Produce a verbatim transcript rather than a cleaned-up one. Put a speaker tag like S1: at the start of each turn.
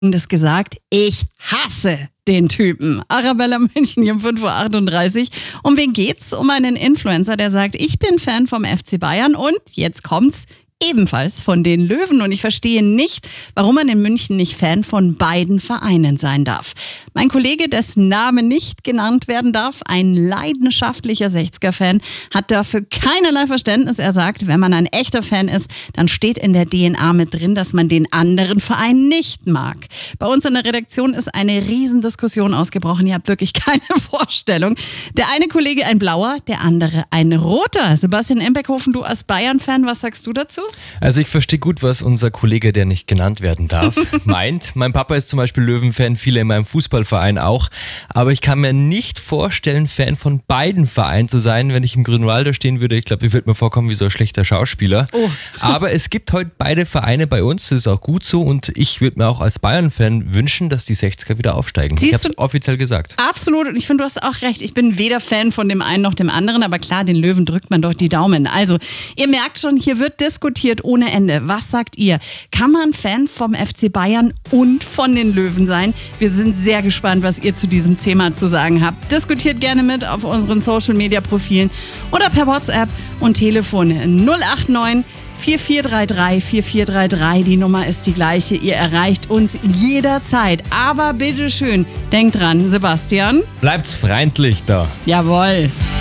S1: Das gesagt, ich hasse den Typen. Arabella München hier um fünf Uhr achtunddreißig. Um wen geht's? Um einen Influencer, der sagt, ich bin Fan vom F C Bayern und jetzt kommt's. Ebenfalls von den Löwen und ich verstehe nicht, warum man in München nicht Fan von beiden Vereinen sein darf. Mein Kollege, dessen Name nicht genannt werden darf, ein leidenschaftlicher sechziger-Fan, hat dafür keinerlei Verständnis. Er sagt, wenn man ein echter Fan ist, dann steht in der D N A mit drin, dass man den anderen Verein nicht mag. Bei uns in der Redaktion ist eine Riesendiskussion ausgebrochen. Ihr habt wirklich keine Vorstellung. Der eine Kollege ein Blauer, der andere ein Roter. Sebastian Imbeckhofen, du als Bayern-Fan, was sagst du dazu?
S2: Also ich verstehe gut, was unser Kollege, der nicht genannt werden darf, meint. Mein Papa ist zum Beispiel Löwen-Fan, viele in meinem Fußballverein auch. Aber ich kann mir nicht vorstellen, Fan von beiden Vereinen zu sein, wenn ich im Grünwalder stehen würde. Ich glaube, ich würde mir vorkommen wie so ein schlechter Schauspieler. Oh. Aber es gibt heute beide Vereine bei uns, das ist auch gut so. Und ich würde mir auch als Bayern-Fan wünschen, dass die sechziger wieder aufsteigen. Siehst ich habe es offiziell gesagt.
S1: Absolut und ich finde, du hast auch recht. Ich bin weder Fan von dem einen noch dem anderen, aber klar, den Löwen drückt man doch die Daumen. Also, ihr merkt schon, hier wird diskutiert ohne Ende. Was sagt ihr? Kann man Fan vom F C Bayern und von den Löwen sein? Wir sind sehr gespannt, was ihr zu diesem Thema zu sagen habt. Diskutiert gerne mit auf unseren Social-Media-Profilen oder per WhatsApp und Telefon null acht neun vier vier drei drei vier vier drei drei. Die Nummer ist die gleiche. Ihr erreicht uns jederzeit. Aber bitteschön, denkt dran, Sebastian.
S2: Bleibt's freundlich da.
S1: Jawohl.